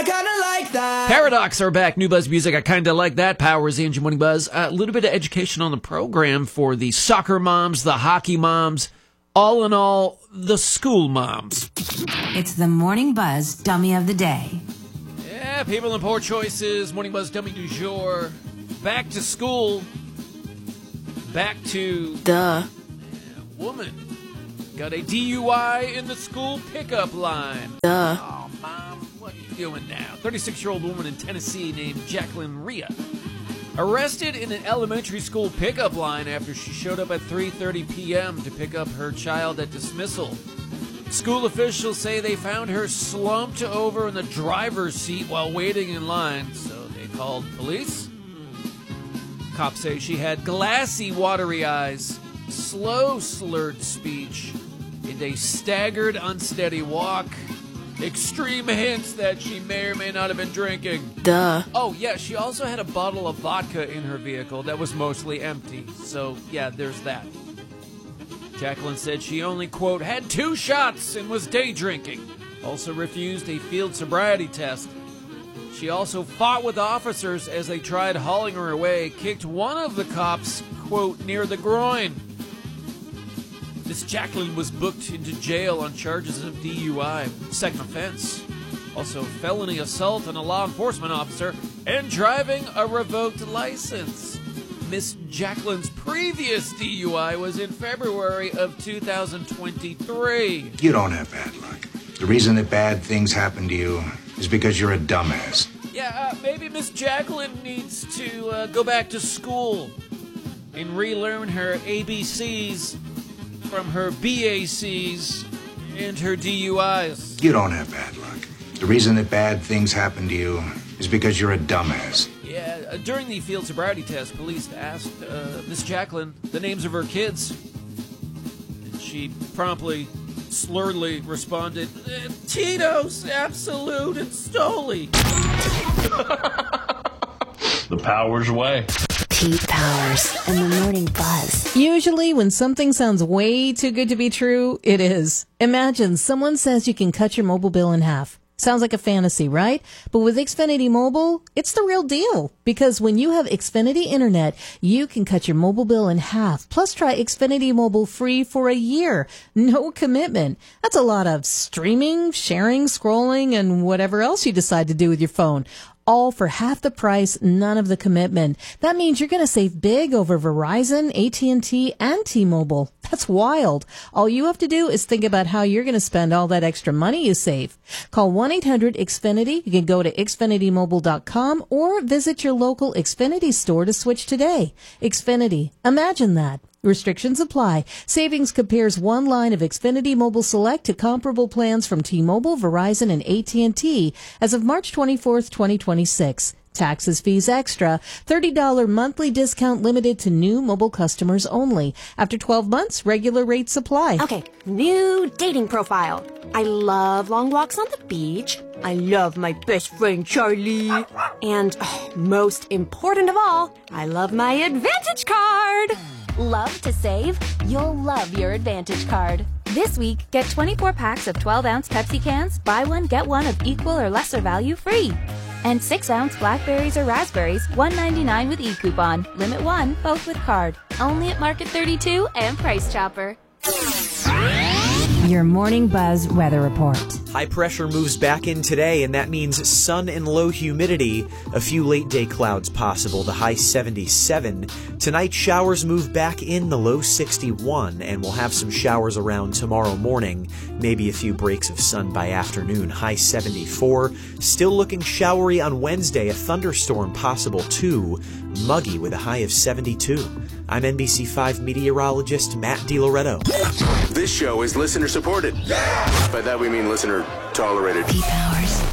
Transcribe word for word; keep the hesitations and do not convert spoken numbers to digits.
kinda like that. Paradox are back. New Buzz Music. I kinda like that. Powers, Angie Morning Buzz. A little bit of education on the program for the soccer moms, the hockey moms, all in all, the school moms. It's the Morning Buzz Dummy of the Day. Yeah, people in poor choices. Morning Buzz Dummy du jour. Back to school. Back to... Duh. Yeah, woman. Got a D U I in the school pickup line. Duh. Oh, Mom, what are you doing now? thirty-six-year-old woman in Tennessee named Jacqueline Rhea. Arrested in an elementary school pickup line after she showed up at three thirty p.m. to pick up her child at dismissal. School officials say they found her slumped over in the driver's seat while waiting in line, so they called police. Cops say she had glassy, watery eyes, slow, slurred speech, and a staggered, unsteady walk. Extreme hints that she may or may not have been drinking. Duh. Oh, yeah, she also had a bottle of vodka in her vehicle that was mostly empty. So, yeah, there's that. Jacqueline said she only, quote, had two shots and was day drinking. Also refused a field sobriety test. She also fought with officers as they tried hauling her away, kicked one of the cops, quote, near the groin. Miss Jacqueline was booked into jail on charges of D U I, second offense. Also, felony assault on a law enforcement officer and driving a revoked license. Miss Jacqueline's previous D U I was in February of two thousand twenty-three. You don't have bad luck. The reason that bad things happen to you is because you're a dumbass. Yeah, uh, maybe Miss Jacqueline needs to uh, go back to school and relearn her A B Cs from her B A Cs and her D U Is. You don't have bad luck. The reason that bad things happen to you is because you're a dumbass. Yeah, uh, during the field sobriety test, police asked uh, Miss Jacqueline the names of her kids. And she promptly, slurredly responded, uh, Tito's, Absolute, and Stoli. The Powers way. Pete Powers and the Morning Buzz. Usually when something sounds way too good to be true, it is. Imagine someone says you can cut your mobile bill in half. Sounds like a fantasy, right? But with Xfinity Mobile, it's the real deal. Because when you have Xfinity Internet, you can cut your mobile bill in half. Plus, try Xfinity Mobile free for a year. No commitment. That's a lot of streaming, sharing, scrolling, and whatever else you decide to do with your phone. All for half the price, none of the commitment. That means you're going to save big over Verizon, A T and T, and T-Mobile. That's wild. All you have to do is think about how you're going to spend all that extra money you save. Call one eight hundred X Finity. You can go to Xfinity Mobile dot com or visit your local Xfinity store to switch today. Xfinity. Imagine that. Restrictions apply. Savings compares one line of Xfinity Mobile Select to comparable plans from T-Mobile, Verizon, and A T and T as of March twenty-fourth, twenty twenty-six. Taxes, fees extra. thirty dollars monthly discount limited to new mobile customers only. After twelve months, regular rates apply. Okay, new dating profile. I love long walks on the beach. I love my best friend Charlie. And oh, most important of all, I love my Advantage card. Love to save? You'll love your Advantage card. This week, get twenty-four packs of twelve ounce Pepsi cans, buy one, get one of equal or lesser value free. And six ounce blackberries or raspberries, one ninety-nine with e-coupon. Limit one, both with card. Only at Market thirty-two and Price Chopper. Your Morning Buzz weather report. High pressure moves back in today, and that means sun and low humidity. A few late day clouds possible, the high seventy-seven. Tonight, showers move back in, the low sixty-one, and we'll have some showers around tomorrow morning. Maybe a few breaks of sun by afternoon, high seventy-four. Still looking showery on Wednesday, a thunderstorm possible too. Muggy with a high of seventy-two. I'm N B C five meteorologist Matt DiLoretto. This show is listener supported. Yeah! By that we mean listener tolerated. Pete Powers.